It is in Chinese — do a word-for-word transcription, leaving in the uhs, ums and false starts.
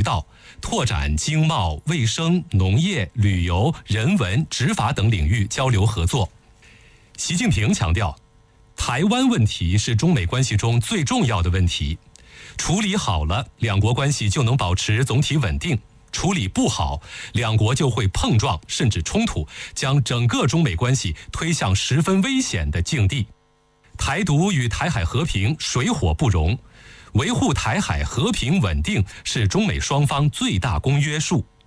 道，拓展经贸、卫生、农业、旅游、人文、执法等领域交流合作。习近平强调，台湾问题是中美关系中最重要的问题，处理好了，两国关系就能保持总体稳定；处理不好，两国就会碰撞甚至冲突，将整个中美关系推向十分危险的境地。台独与台海和平水火不容，维护台海和平稳定是中美双方最大公约数。